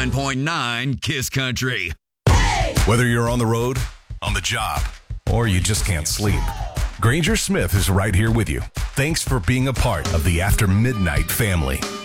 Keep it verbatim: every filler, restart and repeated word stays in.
ninety-nine point nine Kiss Country. Whether you're on the road, on the job, or you just can't sleep, Granger Smith is right here with you. Thanks for being a part of the After Midnight family.